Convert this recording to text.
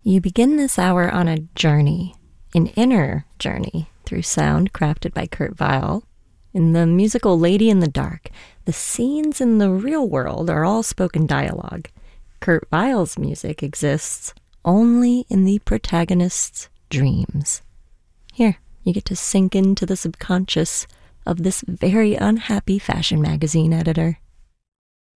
You begin this hour on a journey, an inner journey, through sound crafted by Kurt Weill. In the musical Lady in the Dark, the scenes in the real world are all spoken dialogue. Kurt Weill's music exists only in the protagonist's dreams. Here, you get to sink into the subconscious of this very unhappy fashion magazine editor.